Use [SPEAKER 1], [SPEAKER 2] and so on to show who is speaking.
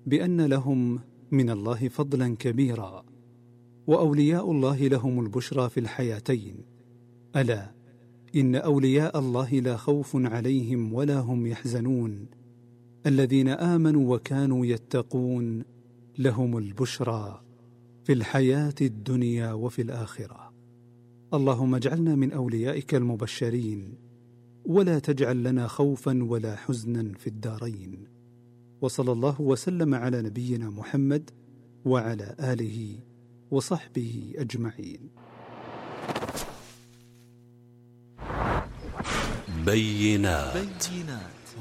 [SPEAKER 1] بأن لهم من الله فضلا كبيرا، وأولياء الله لهم البشرى في الحياتين. ألا إن أولياء الله لا خوف عليهم ولا هم يحزنون، الذين آمنوا وكانوا يتقون لهم البشرى في الحياة الدنيا وفي الآخرة. اللهم اجعلنا من أوليائك المبشرين، ولا تجعل لنا خوفا ولا حزنا في الدارين. وصلى الله وسلم على نبينا محمد وعلى آله وصحبه أجمعين.
[SPEAKER 2] بينات.